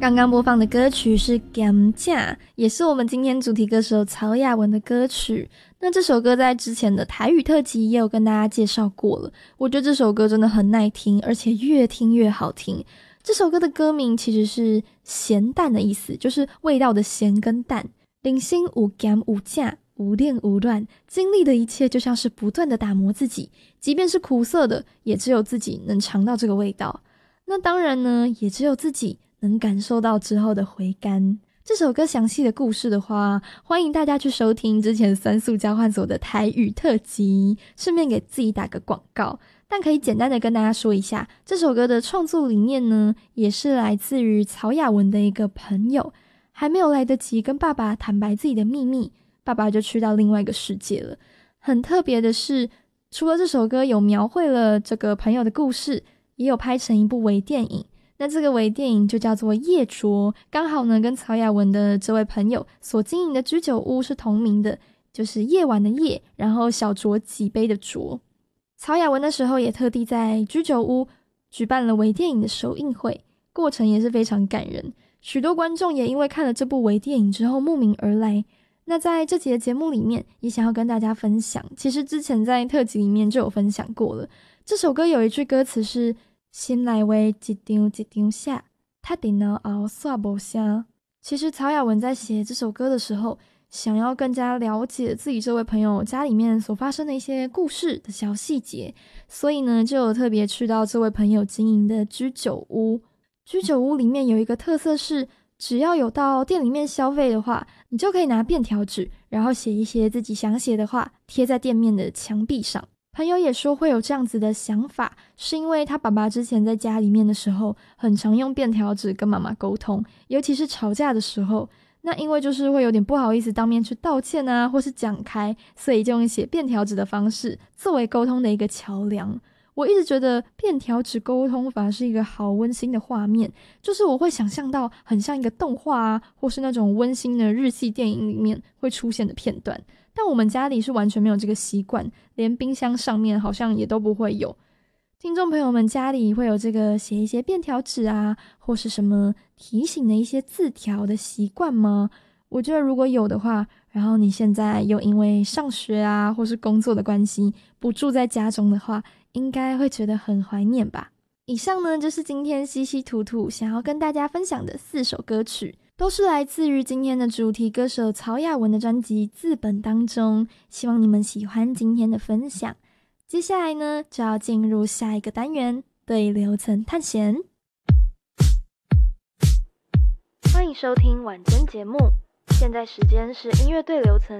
刚刚播放的歌曲是《甘蔗》，也是我们今天主题歌手曹雅雯的歌曲。那这首歌在之前的台语特辑也有跟大家介绍过了，我觉得这首歌真的很耐听，而且越听越好听。这首歌的歌名其实是咸淡的意思，就是味道的咸跟淡。人生有咸有蔗，无恋无乱，经历的一切就像是不断的打磨自己，即便是苦涩的，也只有自己能尝到这个味道。那当然呢，也只有自己能感受到之后的回甘。这首歌详细的故事的话，欢迎大家去收听之前酸素交换所的台语特辑，顺便给自己打个广告。但可以简单的跟大家说一下，这首歌的创作理念呢，也是来自于曹雅雯的一个朋友，还没有来得及跟爸爸坦白自己的秘密，爸爸就去到另外一个世界了。很特别的是，除了这首歌有描绘了这个朋友的故事，也有拍成一部微电影。那这个微电影就叫做《夜酌》，刚好呢跟曹雅雯的这位朋友所经营的居酒屋是同名的，就是夜晚的夜，然后小酌几杯的酌。曹雅雯那时候也特地在居酒屋举办了微电影的首映会，过程也是非常感人。许多观众也因为看了这部微电影之后慕名而来。那在这集的节目里面也想要跟大家分享，其实之前在特辑里面就有分享过了。这首歌有一句歌词是心内话一张一张写，他电脑后煞无声。其实曹雅雯在写这首歌的时候，想要更加了解自己这位朋友家里面所发生的一些故事的小细节，所以呢就有特别去到这位朋友经营的居酒屋。居酒屋里面有一个特色是，只要有到店里面消费的话，你就可以拿便条纸，然后写一些自己想写的话，贴在店面的墙壁上。朋友也说会有这样子的想法，是因为他爸爸之前在家里面的时候，很常用便条纸跟妈妈沟通，尤其是吵架的时候。那因为就是会有点不好意思当面去道歉啊，或是讲开，所以就用写便条纸的方式作为沟通的一个桥梁。我一直觉得便条纸沟通法是一个好温馨的画面，就是我会想象到很像一个动画啊，或是那种温馨的日系电影里面会出现的片段。但我们家里是完全没有这个习惯，连冰箱上面好像也都不会有。听众朋友们家里会有这个写一些便条纸啊，或是什么提醒的一些字条的习惯吗？我觉得如果有的话，然后你现在又因为上学啊或是工作的关系不住在家中的话，应该会觉得很怀念吧。以上呢就是今天稀稀土土想要跟大家分享的4首歌曲，都是来自于今天的主题歌手曹雅雯的专辑《字本》当中，希望你们喜欢今天的分享。接下来呢，就要进入下一个单元，对流层探险。欢迎收听晚间节目，现在时间是音乐对流层